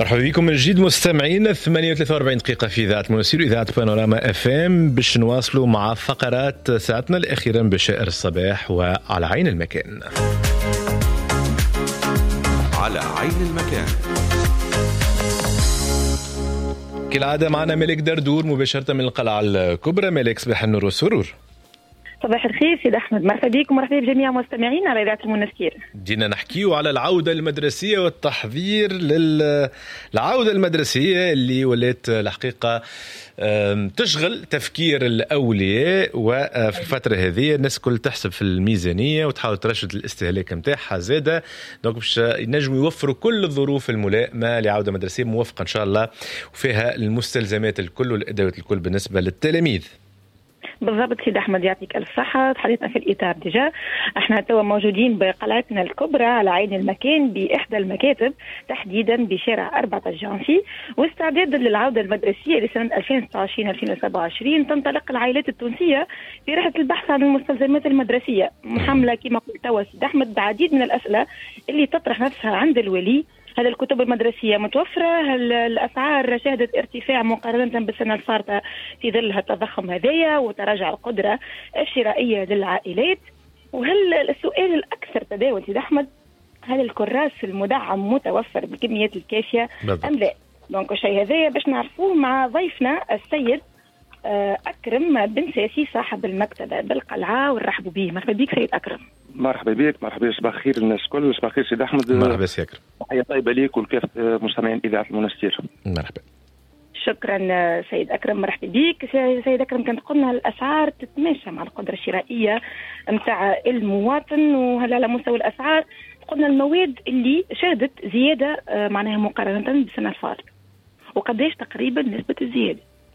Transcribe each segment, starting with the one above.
مرحبا بكم من جديد مستمعين. 48 دقيقة في إذاعة منسير إذاعة بانوراما اف ام باش نواصلوا مع فقرات ساعتنا الأخيرة بشائر الصباح وعلى عين المكان. على عين المكان كالعادة معنا ملك دردور مباشرة من القلعة الكبرى. ملك، صباح النور والسرور. صباح الخير سيد أحمد، مرحبا بكم ومرحبا بجميع مستمعين على إذاعة المنسير. دينا نحكيو على العودة المدرسية والتحضير للعودة المدرسية اللي ولات الحقيقة تشغل تفكير الأولياء، وفي الفترة هذه الناس كل تحسب في الميزانية وتحاول ترشد الاستهلاك متاعها زادة. دونك باش ينجموا يوفروا كل الظروف الملائمة لعودة مدرسية موفقة إن شاء الله، وفيها المستلزمات الكل والأدوات الكل بالنسبة للتلاميذ. بالضبط سيد أحمد، يعطيك ألف صحة. تحدثنا في الإطار ديجا، احنا توا موجودين بقلعتنا الكبرى على عين المكان بإحدى المكاتب، تحديدا بشارع 4 جانفي، واستعدادا للعودة المدرسية لسنة 2026-2027 تنطلق العائلات التونسية في رحلة البحث عن المستلزمات المدرسية، محملة كما قلت توا سيد أحمد بعديد من الأسئلة اللي تطرح نفسها عند الولي. هل الكتب المدرسية متوفرة؟ هل الأسعار شهدت ارتفاع مقارنة بالسنة الفارطة في ظل التضخم هذايا وتراجع القدرة الشرائية للعائلات؟ وهل السؤال الأكثر تداول سيد أحمد، هل الكراس المدعم متوفر بالكميات الكافية أم لا؟ دونك الشيء هذايا باش نعرفوه مع ضيفنا السيد أكرم بن ساسي صاحب المكتبة بالقلعة، ونرحبوا به. مرحبا بك سيد أكرم. مرحبا بك. مرحبا، صباح الخير الناس الكل. صباح الخير سيد أحمد. مرحبا سيد أكرم. تحية طيبة ليك ولكافة مستمعين إذاعة المنسير. مرحبا. شكرا سيد أكرم، مرحبا بك سيد أكرم. كانت قلنا الأسعار تتماشى مع القدرة الشرائية متاع المواطن، وهل على مستوى الأسعار قلنا المواد اللي شهدت زيادة معناها مقارنة بالسنة الفارطة، وقديش تقريبا نسبة الزيادة؟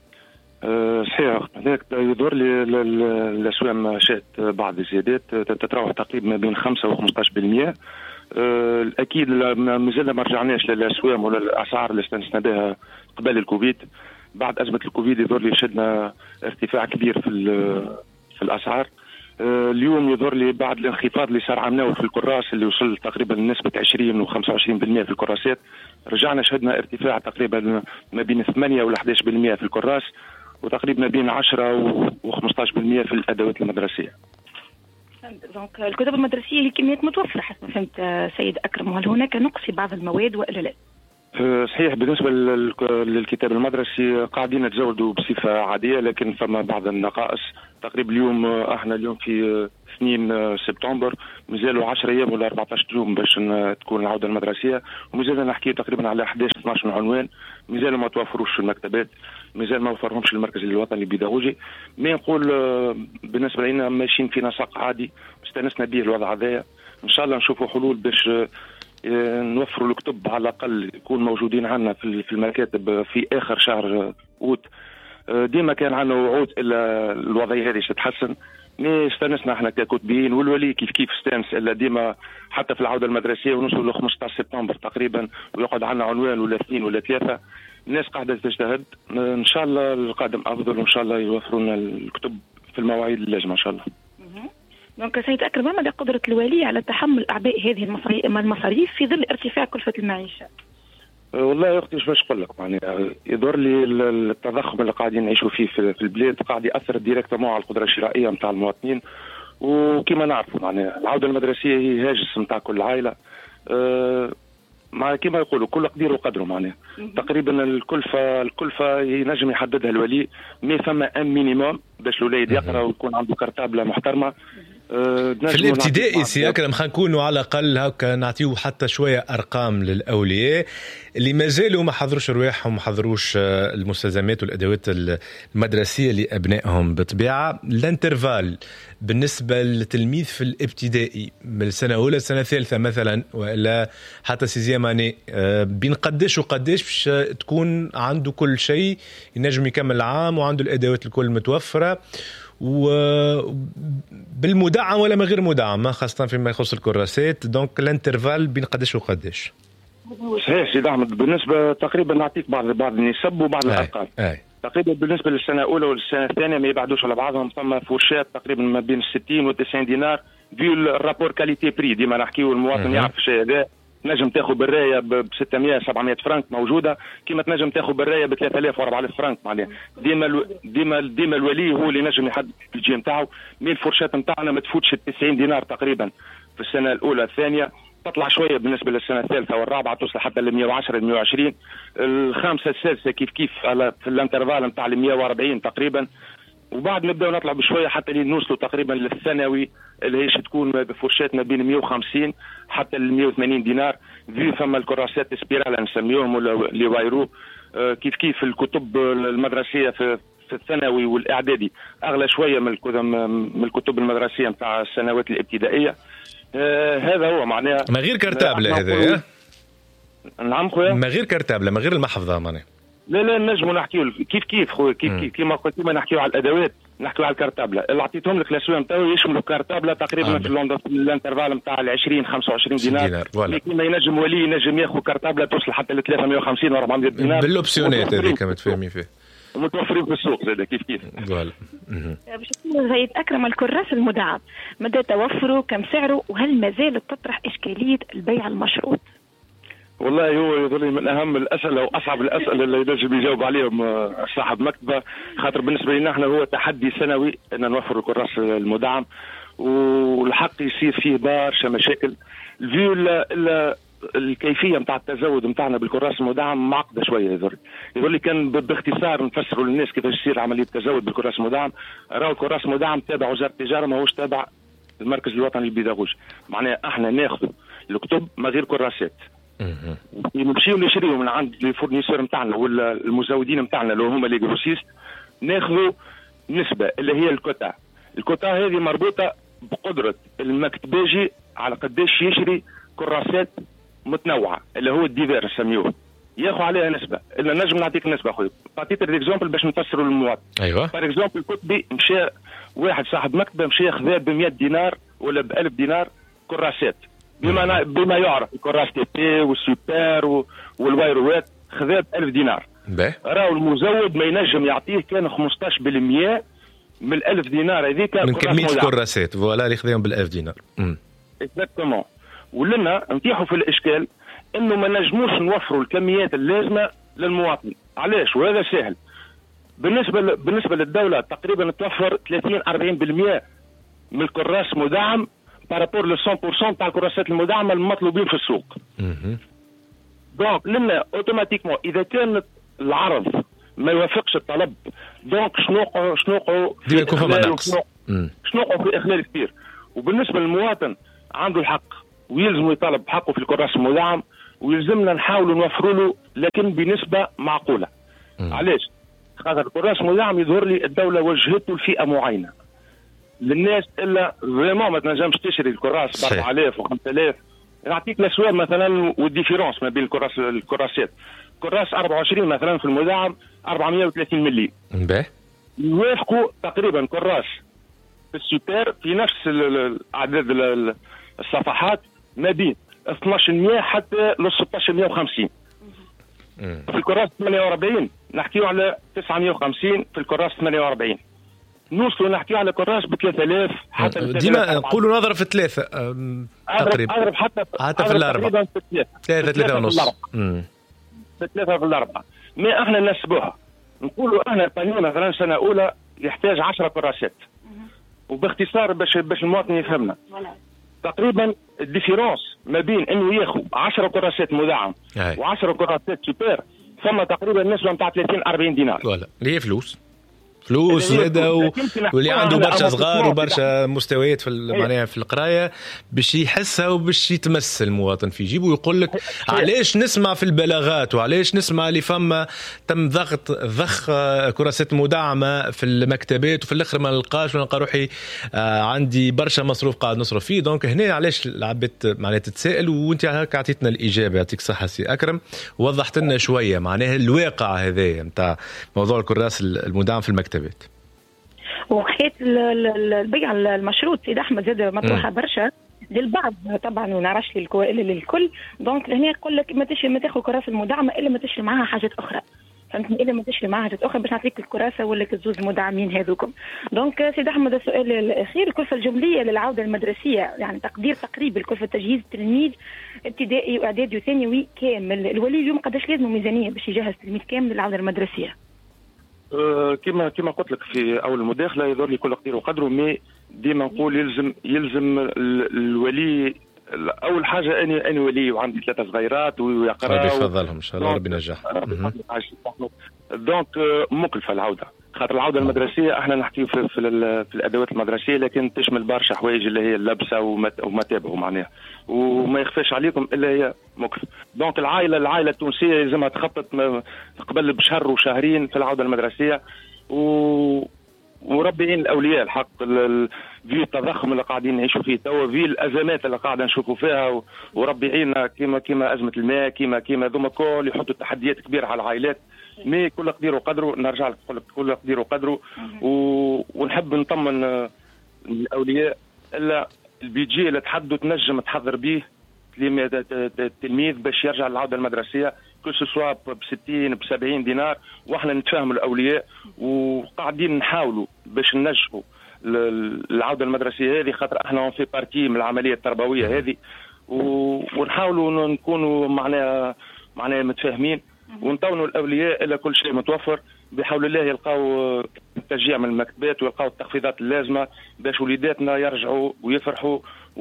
صحيح، هناك يدور لي الأسواق شهدت بعض الزيادات تتراوح تقريبا ما بين 5 و 15%. أكيد مازلنا ما رجعناش للأسواق ولا الأسعار اللي استنسنا بها قبل الكوفيد. بعد أزمة الكوفيد يظهر لي شدنا ارتفاع كبير في الأسعار. اليوم يظهر لي بعد الانخفاض اللي صار عملناه في الكراس اللي وصل تقريبا لنسبة 20 و 25% في الكراسات، رجعنا شهدنا ارتفاع تقريبا ما بين 8 و 11% في الكراس، وتقريبا ما بين 10 و 15% في الأدوات المدرسية. دونك الكتب المدرسية لكميات متوفرة حسب فهمت سيد أكرم، وهل هناك نقص في بعض المواد وإلا لا؟ صحيح، بالنسبة للكتاب المدرسي قاعدين نتزودوا بصفة عادية، لكن فما بعض النقائص. تقريبا اليوم احنا اليوم في 2 سبتمبر، مازالوا 10 أيام ولا 14 يوم باش تكون العودة المدرسية، ومازالنا نحكي تقريبا على 11-12 عنوان مازالوا ما توفروش في المكتبات، مازال ما وفرهمش المركز الوطني البيداغوجي. ما نقول بالنسبة لنا ماشيين في نسق عادي، استانسنا به الوضع هذايا. إن شاء الله نشوفوا حلول باش نوفروا الكتب على الأقل يكون موجودين عنا في المكاتب في آخر شهر أوت. ديما كان عنا وعود إلا الوضعية هذه تتحسن. ما استانسنا احنا ككتبيين، والولي كيف استانس، إلا ديما حتى في العودة المدرسية ونوصلوا ل 15 سبتمبر تقريبا ويقعد عنا عنوان ولا 2 ولا 3. الناس قاعدة تجتهد، إن شاء الله القادم أفضل، وإن شاء الله يوفروا لنا الكتب في المواعيد اللازمة إن شاء الله. دونك سيد أكرم، ما مدى قدرة الوالي على تحمل أعباء هذه المصاريف في ظل ارتفاع كلفة المعيشة؟ والله يا أختي باش نقول لك، معناها يدور لي التضخم اللي قاعدين نعيشوا فيه في البلاد قاعد يأثر ديريكتومون على القدرة الشرائية نتاع المواطنين. وكما نعرفوا معناها العودة المدرسية هي هاجس نتاع كل عائلة. مع كما يقولوا كل قدير وقدره، معناها تقريبا الكلفة ينجم يحددها الولي، ما فما مينيموم باش الوليد يقرأ ويكون عنده كرتابلة محترمة. في الابتدائي سي أكرم خلينا نكونوا على الأقل هكا نعطيو حتى شوية أرقام للأولياء اللي ما زالوا ما حضروش رواحهم وما حضروش المستلزمات والأدوات المدرسية لأبنائهم. بطبيعة الانترفال بالنسبة للتلميذ في الابتدائي من السنة الأولى السنة الثالثة مثلا ولا حتى سيزيام اني بين قديش وقديش باش تكون عنده كل شيء ينجم يكمل العام وعنده الأدوات الكل متوفرة وبالمدعم ولا ما غير مدعم، خاصة فيما يخص الكراسات. دونك الانترفال بين قديش وقديش؟ صحيح سيد أحمد، بالنسبة تقريبا نعطيك بعض النسب وبعض الأرقام. تقريبا بالنسبة للسنة الأولى والسنة الثانية ما يبعدوش على بعضهم، ثم فورشات تقريبا ما بين 60 و 90 دينار. فيو الرابور كاليتي بري ديما نحكيو، المواطن يعرف الشيء هذا. تنجم تاخذ بالرايه ب 600 700 فرنك موجوده، كيما تنجم تاخذ بالرايه ب 3000 و 4000 فرنك. معناها ديما الولي هو اللي نجم يحدد الجي نتاعو. مي الفرشات نتاعنا ما تفوتش 90 دينار تقريبا في السنه الاولى. الثانيه تطلع شويه بالنسبه للسنه الثالثه والرابعه، توصل حتى ل 110 120. الخامسه السادسه كيف في الانترفال نتاع ال 140 تقريبا. وبعد نبداو نطلع بشويه حتى اللي نوصلوا تقريبا للثانوي اللي هيش تكون بفرشات ما بين 150 حتى ل 180 دينار. في فما الكراسات سبيرال نسميهم ولا اللي وايرو. كيف الكتب المدرسيه في الثانوي والاعدادي اغلى شويه من الكتب المدرسيه نتاع السنوات الابتدائيه. هذا هو معناها ما غير كرتابله هذا. نعم خويا، ما غير كرتابله، ما غير المحفظه معناها. لا نجموا نحكيو كيف خويا، كيف كيما قلت ما نحكيو على الادوات، نحكيو على الكرتابله اللي عطيتهم لك. الاسوام نتاعو يشملوا كرتابله تقريبا في الانترفال نتاع ال 20 25 دينار. كيما ينجم ولي ينجم ياخذ كرتابله توصل حتى ل 350 و 400 دينار بالاوبسيونات هذيك متفاهمين فيه، ومتوفرين في السوق زاد كيف. فوالا. باش نقول زي أكرم الكراس المدعم مدى توفره، كم سعره، وهل ما زالت تطرح إشكالية البيع المشروط؟ والله هو يظل من اهم الاسئله واصعب الاسئله اللي ينجم يجاوب عليهم صاحب مكتبه. خاطر بالنسبه لنا احنا هو تحدي سنوي ان نوفر الكراس المدعم، والحق يصير فيه برشا مشاكل. الفيو الكيفيه نتاع التزود نتاعنا بالكراس المدعم معقده شويه. يقول لي كان باختصار نفسروا للناس كيفاش يصير عمليه التزود بالكراس المدعم. راهو الكراس المدعم تابع وزاره التجاره، ماهوش تابع المركز الوطني للبيداغوجي. معناها احنا ناخذ الكتب ما غير كراسات، نمشيو نشريو من عند الفورنيسور نتاعنا ولا المزودين نتاعنا اللي هما لي جروسيست، ناخذوا نسبه اللي هي الكوتا. الكوتا هذه مربوطه بقدره المكتباجي على قداش يشري كراسات متنوعه اللي هو الديفير نسميوه، ياخذ عليها نسبه. الا نجم نعطيك نسبه خويا، عطيت الاكزامبل باش نفسروا للمواطن. ايوه بار اكزامبل كتبي مشى واحد صاحب مكتبه مشى خذا ب 100 دينار ولا ب 1000 دينار كراسات بما يعرف الكراس تي بي والسوبر والوايروات، خذا ب 1000 دينار. راهو المزود ما ينجم يعطيه كان 15% من 1000 دينار هذيك من كميه الكراسات فوالا اللي خذاهم بال 1000 دينار. اكزاكتومون. ولنا نطيحوا في الاشكال انه ما نجموش نوفروا الكميات اللازمه للمواطن. علاش؟ وهذا سهل. بالنسبه للدوله تقريبا توفر 30-40% من الكراس مدعم بارابور لل 100% تاع الكراسات المدعمه المطلوبين في السوق. دونك لنا اوتوماتيكمون اذا كان العرض ما يوافقش الطلب، دونك شنوقعوا في اخلال في اخلال كثير. وبالنسبه للمواطن عنده الحق ويلزم يطالب بحقه في الكراس المدعم، ويلزمنا نحاولوا نوفروا له لكن بنسبه معقوله. علاش؟ خاطر الكراس المدعم يظهر لي الدوله وجهته لفئه معينه للناس الا فريمون ما تنجمش تشري الكراس ب 4000 و 5000. نعطيك الاسواق مثلا والديفيرونس ما بين الكراسات. كراس 24 مثلا في المدعم 430 ملي، يوافقوا تقريبا كراس في السوبر في نفس اعداد الصفحات ما بين 1200 حتى ل 1650. في الكراس 48 نحكيو على 950 في الكراس 48. نوصلوا نحكي على كراس ب 3000 حتى ديما نقولوا نضرب في 3 تقريبا. اضرب حتى في الاربعه 3 ونص. في 3 في الاربعه. ما احنا نسبوها نقولوا احنا القانون مثلا سنه اولى يحتاج 10 كراسات. وباختصار باش المواطن يفهمنا تقريبا الديفيرونس ما بين انه ياخذ 10 كراسات مدعم و10 كراسات سوبر ثم تقريبا نسبه نتاع 30-40 دينار. ولا اللي هي فلوس زاده واللي عنده برشا صغار وبرشا مستويات في معناها في القرايه باش يحسها وباش يتمس المواطن في جيبه ويقول لك علاش نسمع في البلاغات وعلاش نسمع اللي فما تم ضخ كراسات مدعمه في المكتبات وفي الاخر ما نلقاش ونلقى روحي عندي برشا مصروف قاعد نصرف فيه. دونك هنا علاش العباد معناها تتسائل وانت هكا عطيتنا الاجابه. يعطيك الصحه سي اكرم، وضحت لنا شويه معناها الواقع هذايا نتاع موضوع الكراس المدعم في المكتب. وحكايه البيع المشروط سيد احمد زاد مطروحه برشا للبعض طبعا ونعرفش للكل. دونك هنا يقول لك ما تاخذ كراس المدعمه الا ما تشري معها حاجات اخرى. فهمتني، اذا ما تشري معهد اخرى باش نعطيك الكراسه ولا الزوز مدعمين هذوكم. دونك سيد احمد، السؤال الاخير، الكلفه الجمليه للعوده المدرسيه، يعني تقدير تقريبي الكلفه تجهيز تلميذ ابتدائي واعدادي وثانوي كامل، الولي اليوم قداش لازم ميزانيه باش يجهز تلميذ كامل للعوده المدرسيه؟ كما قلت لك في اول المداخله، يظهر لي كل قدير وقدره، مي ديما نقول يلزم الولي. اول حاجه اني ولي وعندي 3 صغيرات ويقرا، ربي يفضلهم ان شاء الله، ربي ينجحهم. دونك مكلفه العوده، خاطر العوده المدرسيه احنا نحكي في الادوات المدرسيه، لكن تشمل برشا حوايج اللي هي اللبسه وما تابعه معناها، وما يخفاش عليكم الا هي مكلفه. دونك العائله التونسيه لازمها تخطط قبل بشهر وشهرين في العوده المدرسيه، وربي يعين الاولياء الحق في التضخم اللي قاعدين نعيشوا فيه توا، في الازمات اللي قاعده نشوفوا فيها، وربي يعيننا كيما ازمه الماء، كيما ذوما كل يحطوا تحديات كبيره على العائلات. مي كل قدير وقدره، نرجع لك نقول لك كل قدير وقدره، ونحب نطمن الاولياء الا البيجي اللي تحدوا تنجم تحضر به التلميذ باش يرجع للعوده المدرسيه، كل سوا ب 60 ب 70 دينار، واحنا نتفاهموا الاولياء وقاعدين نحاولوا باش ننجحوا العوده المدرسيه هذه، خاطر احنا في بارتي من العمليه التربويه هذه، ونحاولوا نكونوا معناها متفاهمين، ونطونوا الاولياء الى كل شيء متوفر بحول الله، يلقاو تشجيع من المكتبات ويلقاو التخفيضات اللازمه باش وليداتنا يرجعوا ويفرحوا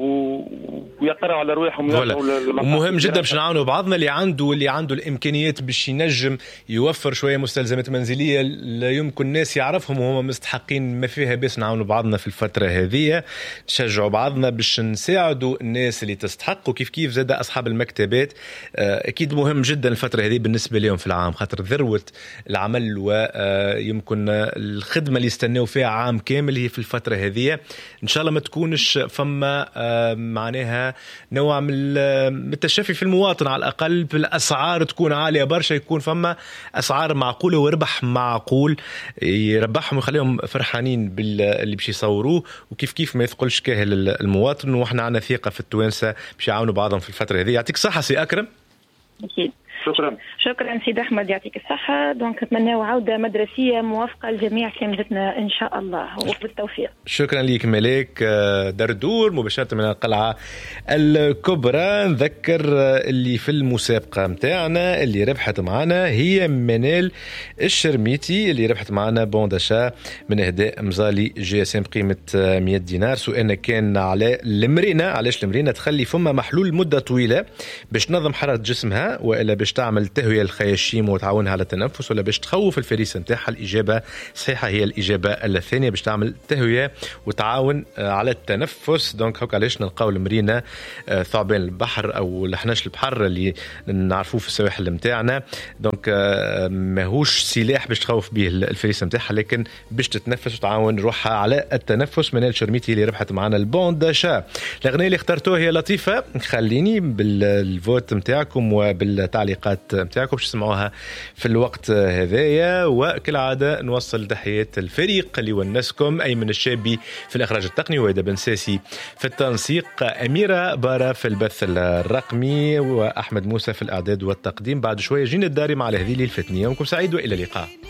ويقرأوا على رواحهم. ومهم جدا باش نعاونوا بعضنا، اللي عنده الامكانيات باش ينجم يوفر شويه مستلزمات منزليه لا يمكن الناس يعرفهم وهم مستحقين ما فيها، بس نعاونوا بعضنا في الفتره هذه، نشجعوا بعضنا باش نساعدوا الناس اللي تستحق، وكيف زاد اصحاب المكتبات اكيد مهم جدا الفتره هذه بالنسبه لهم في العام، خاطر ذروه العمل ويمكن الخدمه اللي يستناو فيها عام كامل هي في الفتره هذه. ان شاء الله ما تكونش فما معناها نوع من التشفي في المواطن، على الأقل بالأسعار تكون عالية برشا، يكون فما أسعار معقولة وربح معقول يربحهم ويخليهم فرحانين باللي باش يصوروه، وكيف ما يثقلش كاهل المواطن. وإحنا عنا ثقة في التوانسة باش يعاونوا بعضهم في الفترة هذه. يعطيك صحة سي أكرم. أكيد. شكرا سيد أحمد، يعطيك الصحة. دونك نتمنى عودة مدرسية موافقة لجميع تلامذتنا إن شاء الله وبالتوفيق. شكرا ليك ملاك دردور مباشرة من القلعة الكبرى. نذكر اللي في المسابقة متاعنا اللي ربحت معنا هي منال الشرميتي، اللي ربحت معنا بون داشا من إهداء مزالي GSM بقيمة 100 دينار. سؤالنا كان على المرينة، علاش المرينة تخلي فما محلول مدة طويلة باش تنظم حرارة جسمها، وإلا باش تعمل تهوية الخياشيم وتعاونها على التنفس، ولا باش تخوف الفريسة نتاعها؟ الإجابة صحيحة هي الإجابة الثانية، باش تعمل تهوية وتعاون على التنفس. دونك هوك علاش نلقاو المرينة ثعبان البحر أو لحناش البحر اللي نعرفوه في السواحل متاعنا. دونك ماهوش سلاح باش تخوف به الفريسة نتاعها، لكن باش تتنفس وتعاون روحها على التنفس. منال شرميتي اللي ربحت معنا البون داشا. الأغنية اللي اخترتوها هي لطيفة، خليني بالفوت متاعكم وبالتعليقات متاعكم باش تسمعوها في الوقت هذايا. وكالعادة نوصل تحيات الفريق اللي ونسكم، أيمن الشابي في الإخراج التقني، وإيدا بن ساسي في التنسيق، أميرة بارا في البث الرقمي، وأحمد موسى في الإعداد والتقديم. بعد شوية جينا الداري مع الهذيل الفتنية. يومكم سعيد وإلى اللقاء.